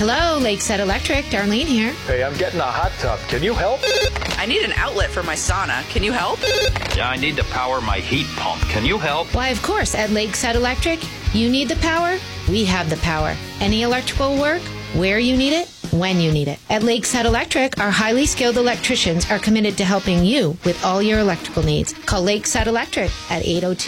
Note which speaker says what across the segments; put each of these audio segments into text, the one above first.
Speaker 1: Hello, Lakeside Electric. Darlene here.
Speaker 2: Hey, I'm getting a hot tub. Can you help?
Speaker 3: I need an outlet for my sauna. Can you help?
Speaker 4: Yeah, I need to power my heat pump. Can you help?
Speaker 1: Why, of course, at Lakeside Electric, you need the power, we have the power. Any electrical work, where you need it, when you need it. At Lakeside Electric, our highly skilled electricians are committed to helping you with all your electrical needs. Call Lakeside Electric at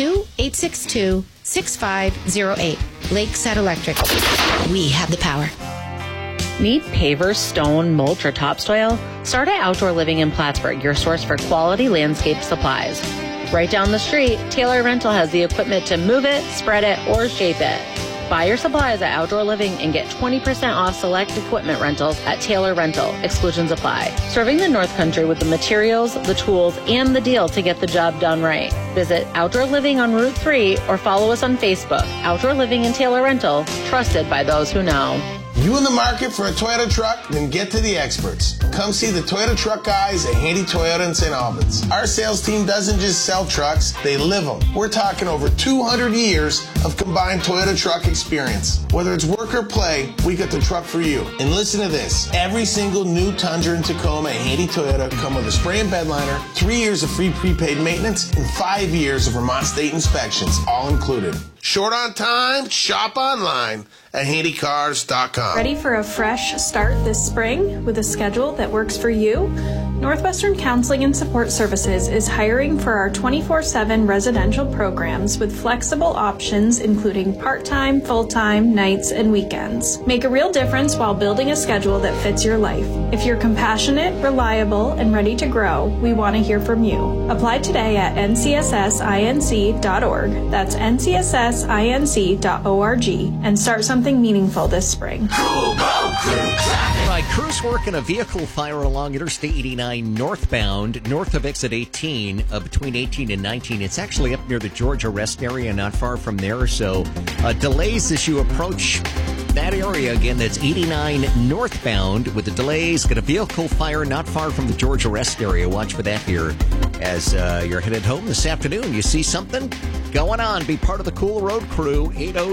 Speaker 1: 802-862-6508. Lakeside Electric. We have the power.
Speaker 5: Need pavers, stone, mulch, or topsoil? Start at Outdoor Living in Plattsburgh, your source for quality landscape supplies. Right down the street, Taylor Rental has the equipment to move it, spread it, or shape it. Buy your supplies at Outdoor Living and get 20% off select equipment rentals at Taylor Rental. Exclusions apply. Serving the North Country with the materials, the tools, and the deal to get the job done right. Visit Outdoor Living on Route 3 or follow us on Facebook. Outdoor Living and Taylor Rental, trusted by those who know.
Speaker 6: You in the market for a Toyota truck? Then get to the experts. Come see the Toyota truck guys at Handy Toyota in St. Albans. Our sales team doesn't just sell trucks, they live them. We're talking over 200 years of combined Toyota truck experience. Whether it's work or play, we got the truck for you. And listen to this. Every single new Tundra and Tacoma at Handy Toyota come with a spray and bed liner, 3 years of free prepaid maintenance, and 5 years of Vermont State inspections, all included. Short on time? Shop online at handycars.com.
Speaker 7: Ready for a fresh start this spring with a schedule that works for you? Northwestern Counseling and Support Services is hiring for our 24/7 residential programs with flexible options including part-time, full-time, nights, and weekends. Make a real difference while building a schedule that fits your life. If you're compassionate, reliable, and ready to grow, we want to hear from you. Apply today at ncssinc.org. That's ncssinc.org and start something meaningful this spring.
Speaker 8: Right, crews working a vehicle fire along Interstate 89 northbound, north of exit 18, between 18 and 19. It's actually up near the Georgia rest area, not far from there. So delays as you approach that area. Again, that's 89 northbound with the delays. Got a vehicle fire not far from the Georgia rest area. Watch for that here as you're headed home this afternoon. You see something going on, be part of the Cool Road Crew.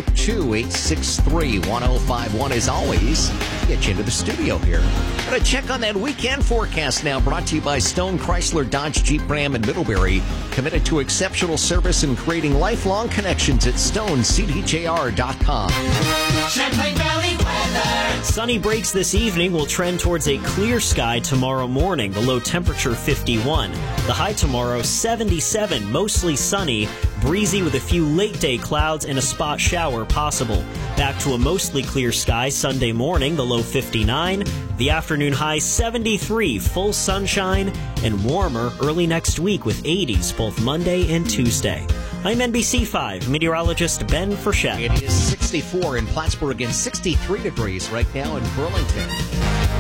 Speaker 8: 802-863-1051 as always. Get you into the studio here. Going to check on that weekend forecast now, brought to you by Stone Chrysler Dodge Jeep Ram in Middlebury. Committed to exceptional service and creating lifelong connections at StoneCDJR.com.
Speaker 9: Champlain Valley weather. Sunny breaks this evening will trend towards a clear sky tomorrow morning. The low temperature 51. The high tomorrow 77, mostly sunny. Breezy with a few late-day clouds and a spot shower possible. Back to a mostly clear sky Sunday morning, the low 59. The afternoon high 73, full sunshine, and warmer early next week with 80s both Monday and Tuesday. I'm NBC5 meteorologist Ben Frechette.
Speaker 8: It is 64 in Plattsburgh and 63 degrees right now in Burlington.